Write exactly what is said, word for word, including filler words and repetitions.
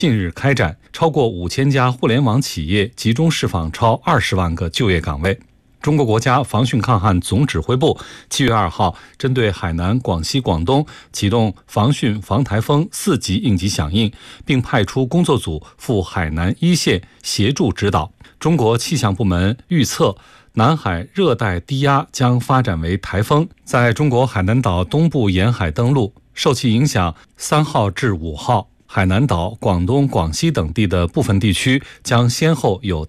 近日开展，超过五千家互联网企业集中释放超二十万个就业岗位。中国国家防汛抗旱总指挥部七月二号针对海南、广西、广东启动防汛防台风四级应急响应，并派出工作组赴海南一线协助指导。中国气象部门预测，南海热带低压将发展为台风，在中国海南岛东部沿海登陆，受其影响，三号至五号。海南岛、广东、广西等地的部分地区将先后有